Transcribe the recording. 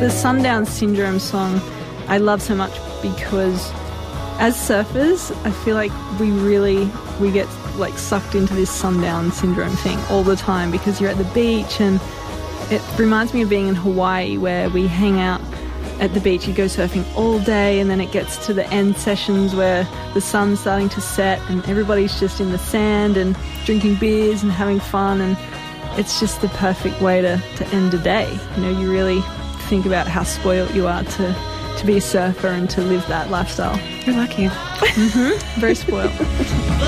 The Sundown Syndrome song I love so much because as surfers, I feel like we get like sucked into this sundown syndrome thing all the time because you're at the beach, and it reminds me of being in Hawaii where we hang out at the beach. You go surfing all day, and then it gets to the end sessions where the sun's starting to set and everybody's just in the sand and drinking beers and having fun, and it's just the perfect way to end a day. You know, you really think about how spoiled you are to be a surfer and to live that lifestyle. You're lucky. Very spoiled.